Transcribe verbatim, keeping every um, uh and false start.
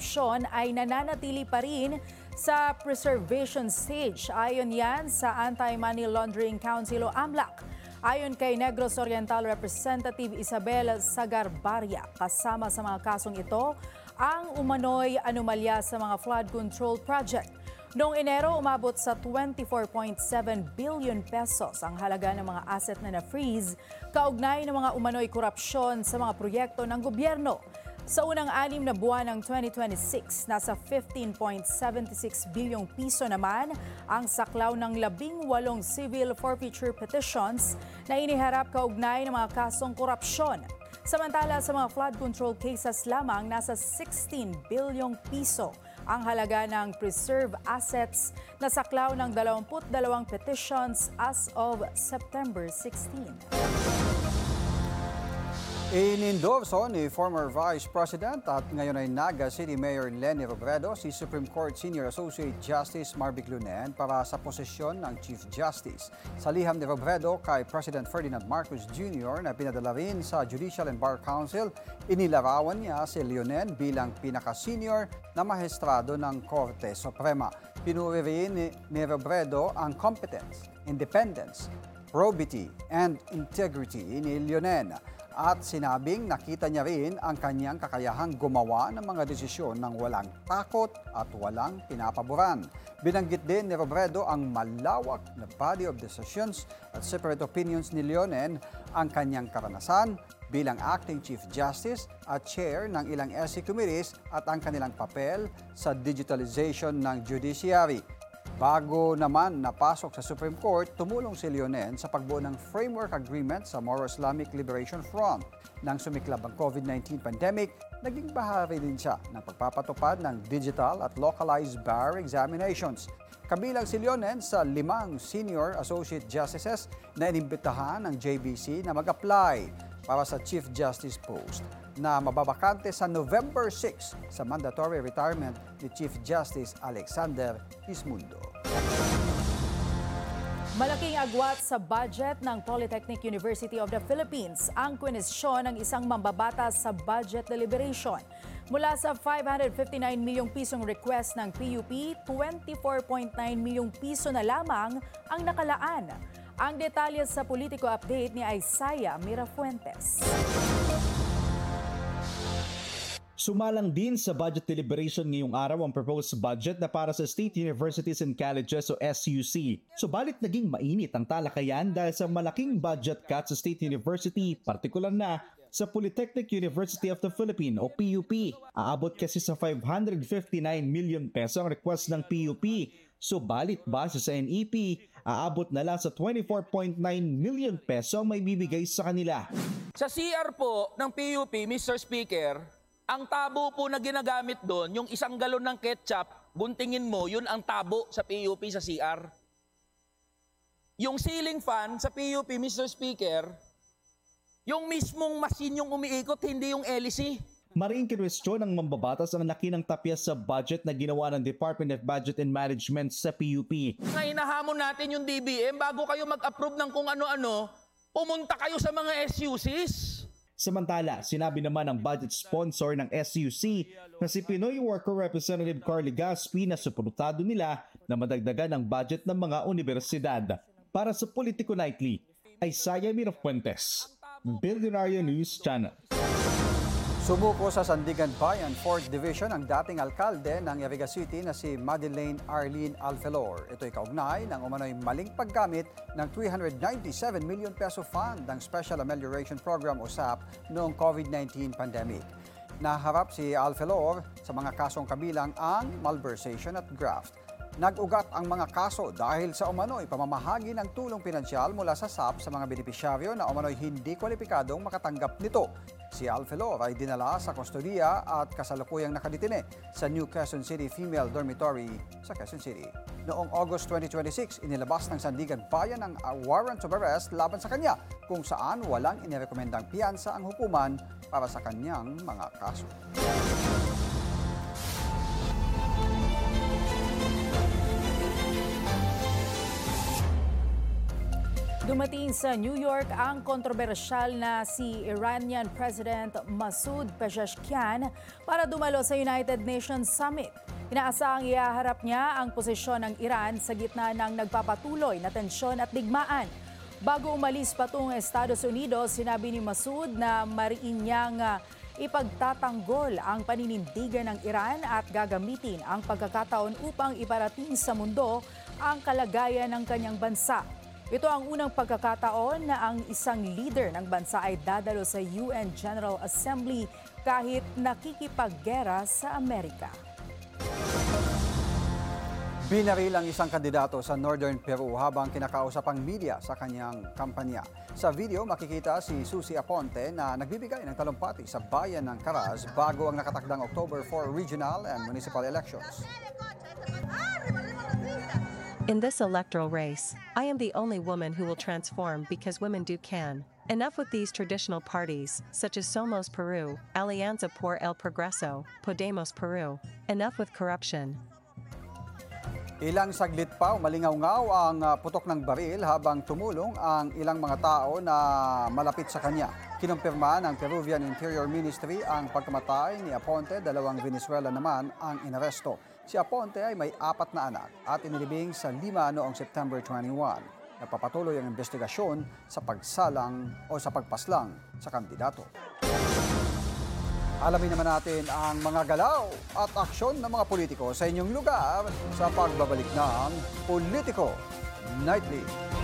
korupsyon ay nananatili pa rin sa preservation stage. Ayon yan sa Anti-Money Laundering Council o AMLAC. Ayon kay Negros Oriental Representative Isabel Sagarbarria, kasama sa mga kasong ito ang umano'y anomalya sa mga flood control project. Noong Enero, umabot sa twenty-four point seven billion pesos ang halaga ng mga asset na na-freeze kaugnay ng mga umano'y korupsyon sa mga proyekto ng gobyerno. Sa unang anim na buwan ng twenty twenty-six, nasa fifteen point seven six bilyong piso naman ang saklaw ng labing walong civil forfeiture petitions na iniharap kaugnay ng mga kasong korupsyon. Samantala sa mga flood control cases lamang, nasa sixteen bilyong piso ang halaga ng preserve assets na saklaw ng dalawampu't dalawang petitions as of September sixteenth. Inendorso ni former Vice President at ngayon ay Naga City Mayor Leni Robredo si Supreme Court Senior Associate Justice Marvic Lunen para sa posisyon ng Chief Justice. Sa liham ni Robredo kay President Ferdinand Marcos Junior na pinadala rin sa Judicial and Bar Council, inilarawan niya si Lunen bilang pinaka-senior na mahestrado ng Korte Suprema. Pinuri rin ni, ni Robredo ang competence, independence, probity, and integrity ni Lunen. At sinabing nakita niya rin ang kanyang kakayahang gumawa ng mga desisyon ng walang takot at walang pinapaboran. Binanggit din ni Robredo ang malawak na body of decisions at separate opinions ni Leonen, ang kanyang karanasan bilang acting Chief Justice at chair ng ilang S C committees at ang kanilang papel sa digitalization ng judiciary. Bago naman napasok sa Supreme Court, tumulong si Leonen sa pagbuo ng framework agreement sa Moro Islamic Liberation Front. Nang sumiklab ang COVID nineteen pandemic, naging bahagi din siya ng pagpapatupad ng digital at localized bar examinations. Kabilang si Leonen sa limang senior associate justices na inimbitahan ng J B C na mag-apply para sa Chief Justice post na mababakante sa November sixth sa mandatory retirement ni Chief Justice Alexander Quismundo. Malaking agwat sa budget ng Polytechnic University of the Philippines ang kwenisyon ng isang mambabatas sa budget deliberation. Mula sa five hundred fifty-nine milyong pisong request ng P U P, twenty-four point nine milyong piso na lamang ang nakalaan. Ang detalye sa Politico Update ni Isaiah Mirafuentes. Sumalang din sa budget deliberation ngayong araw ang proposed budget na para sa State Universities and Colleges o S U C. Subalit naging mainit ang talakayan dahil sa malaking budget cut sa State University, partikular na sa Polytechnic University of the Philippines o P U P. Aabot kasi sa five hundred fifty-nine million peso ang request ng P U P. Subalit base sa N E P, aabot na lang sa twenty-four point nine million peso ang may bibigay sa kanila. Sa C R po ng P U P, Mister Speaker, ang tabo po na ginagamit doon, yung isang galon ng ketchup, guntingin mo, yun ang tabo sa P U P sa C R. Yung ceiling fan sa P U P, Mister Speaker, yung mismong machine yung umiikot, hindi yung hélice. Maring kinwestiyon ng mambabatas ang laki ng tapyas sa budget na ginawa ng Department of Budget and Management sa P U P. Ngayon hinahamon natin yung D B M, bago kayo mag-approve ng kung ano-ano, pumunta kayo sa mga S U Cs. Samantala, sinabi naman ng budget sponsor ng S U C na si Pinoy Worker Representative Carly Gaspi na suportado nila na madagdagan ang budget ng mga universidad. Para sa Politico Nightly, Isaiah Mirafuentes, Billionaire News Channel. Sumuko sa Sandigan Bayan fourth Division ang dating alkalde ng Iriga City na si Madeleine Arlene Alfelor. Ito'y kaugnay ng umano'y maling paggamit ng three hundred ninety-seven million peso fund ng Special Amelioration Program o S A P noong COVID nineteen pandemic. Naharap si Alfelor sa mga kasong kabilang ang malversation at graft. Nag-ugat ang mga kaso dahil sa umano'y pamamahagi ng tulong pinansyal mula sa S A P sa mga benepisyaryo na umano'y hindi kwalipikadong makatanggap nito. Si Alfelor ay dinala sa kustodiya at kasalukuyang nakadetine sa New Quezon City Female Dormitory sa Quezon City. Noong August twenty twenty-six, inilabas ng Sandigan Bayan ang warrant of arrest laban sa kanya kung saan walang inirekomendang piyansa ang hukuman para sa kanyang mga kaso. Dumating sa New York ang kontrobersyal na si Iranian President Masoud Pezeshkian para dumalo sa United Nations Summit. Inaasahang ihaharap niya ang posisyon ng Iran sa gitna ng nagpapatuloy na tensyon at digmaan. Bago umalis patungong Estados Unidos, sinabi ni Masoud na mariin niyang uh, ipagtatanggol ang paninindigan ng Iran at gagamitin ang pagkakataon upang iparating sa mundo ang kalagayan ng kanyang bansa. Ito ang unang pagkakataon na ang isang leader ng bansa ay dadalo sa U N General Assembly kahit nakikipaggera sa Amerika. Binaril ang isang kandidato sa Northern Peru habang kinakausap ang media sa kanyang kampanya. Sa video, makikita si Susie Aponte na nagbibigay ng talumpati sa bayan ng Caraz bago ang nakatakdang October fourth regional and municipal elections. In this electoral race, I am the only woman who will transform because women do can. Enough with these traditional parties, such as Somos Peru, Alianza por el Progreso, Podemos Peru. Enough with corruption. Ilang saglit pa umalingaw-ngaw ang uh, putok ng baril habang tumulong ang ilang mga tao na malapit sa kanya. Kinumpirma ng Peruvian Interior Ministry ang pagkamatay ni Aponte, dalawang Venezuela naman ang inaresto. Si Aponte ay may apat na anak at inilibing sa Lima noong September twenty-first. Nagpapatuloy ang investigasyon sa pagsalang o sa pagpaslang sa kandidato. Alamin naman natin ang mga galaw at aksyon ng mga politiko sa inyong lugar sa pagbabalik ng Politico Nightly.